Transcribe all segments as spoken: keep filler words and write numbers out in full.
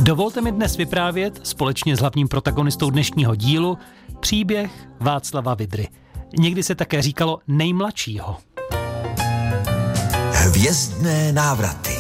Dovolte mi dnes vyprávět společně s hlavním protagonistou dnešního dílu příběh Václava Vydry. Někdy se také říkalo nejmladšího. Hvězdné návraty.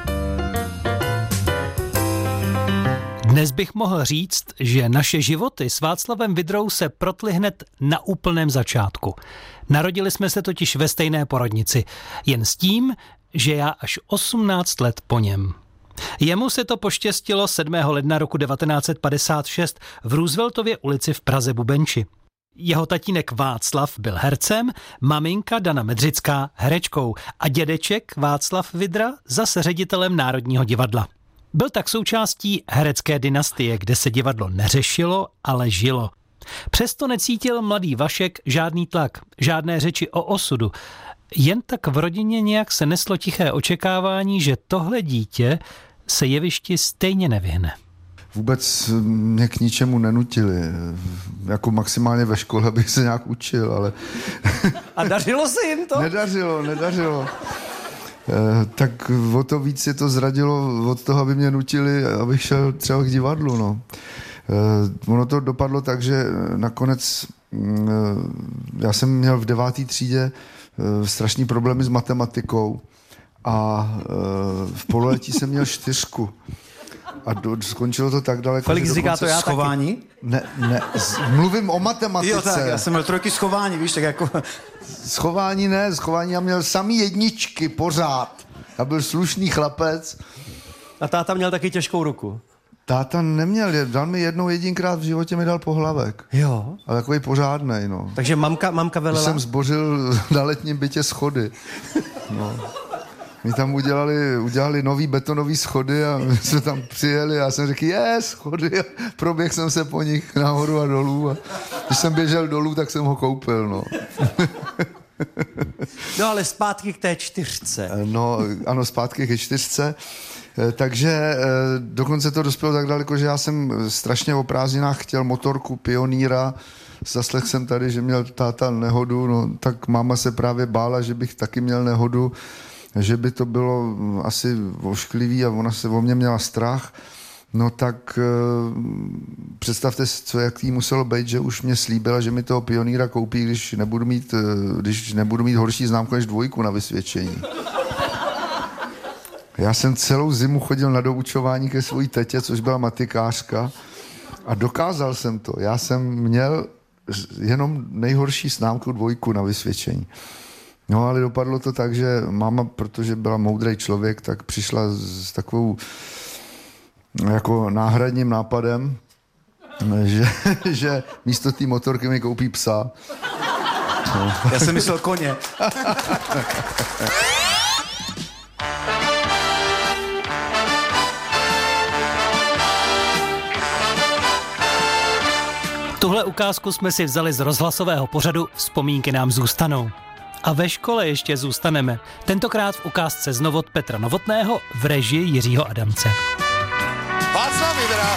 Dnes bych mohl říct, že naše životy s Václavem Vydrou se protly hned na úplném začátku. Narodili jsme se totiž ve stejné porodnici, jen s tím, že já až osmnáct let po něm. Jemu se to poštěstilo sedmého ledna roku devatenáct set padesát šest v Rooseveltově ulici v Praze Bubenči. Jeho tatínek Václav byl hercem, maminka Dana Medřická herečkou a dědeček Václav Vydra zase ředitelem Národního divadla. Byl tak součástí herecké dynastie, kde se divadlo neřešilo, ale žilo. Přesto necítil mladý Vašek žádný tlak, žádné řeči o osudu. Jen tak v rodině nějak se neslo tiché očekávání, že tohle dítě se jevišti stejně nevyhne. Vůbec mě k ničemu nenutili. Jako maximálně ve škole, abych se nějak učil, ale... A dařilo se jim to? Nedařilo, nedařilo. E, tak o to víc je to zradilo od toho, aby mě nutili, abych šel třeba k divadlu, no. E, ono to dopadlo tak, že nakonec e, já jsem měl v deváté třídě e, strašný problémy s matematikou a e, v pololetí jsem měl čtyřku. A do, skončilo to tak daleko, Felix že říká to já schování? Taky. Ne, ne, z, mluvím o matematice. Jo, tak, já jsem měl trojky schování, víš, tak jako... Schování ne, schování já měl samý jedničky pořád. Já byl slušný chlapec. A táta měl taky těžkou ruku. Táta neměl, dal mi jednou jedinkrát v životě, mi dal pohlavek. Jo. Ale takový pořádnej, no. Takže mamka, mamka velela... Když jsem zbořil na letním bytě schody. No. My tam udělali, udělali nový betonový schody a my jsme tam přijeli a já jsem řekl, je, schody. A proběhl jsem se po nich nahoru a dolů. A když jsem běžel dolů, tak jsem ho koupil, no. No ale zpátky k té čtyřce. No, ano, zpátky ke čtyřce. Takže dokonce to dospělo tak daleko, že já jsem strašně o prázdninách chtěl motorku Pioníra. Zaslechl jsem tady, že měl táta nehodu, no, tak máma se právě bála, že bych taky měl nehodu, že by to bylo asi ošklivý a ona se o mě měla strach. No tak e, představte si, co, jak jí muselo být, že už mě slíbila, že mi toho Pioníra koupí, když nebudu mít, když nebudu mít horší známku než dvojku na vysvědčení. Já jsem celou zimu chodil na doučování ke svojí tetě, což byla matikářka, a dokázal jsem to. Já jsem měl jenom nejhorší známku dvojku na vysvědčení. No ale dopadlo to tak, že máma, protože byla moudrý člověk, tak přišla s takovou jako náhradním nápadem, že, že místo té motorky mi koupí psa. No. Já jsem myslel koně. Tuhle ukázku jsme si vzali z rozhlasového pořadu Vzpomínky nám zůstanou. A ve škole ještě zůstaneme. Tentokrát v ukázce z Novot Petra Novotného v režii Jiřího Adamce. Václav Vydra.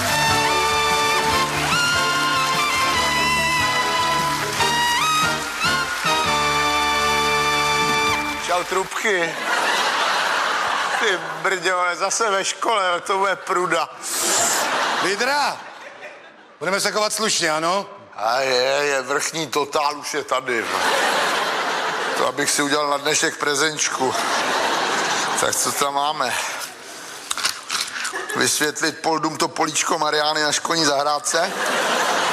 Čau, trubky. Ty brďo, zase ve škole, to bude pruda. Vydra, budeme se chovat slušně, ano? A je, je, vrchní totál už je tady. To abych si udělal na dnešek prezenčku. Tak co tam máme? Vysvětlit Poldum to políčko Mariány na školní zahrádce.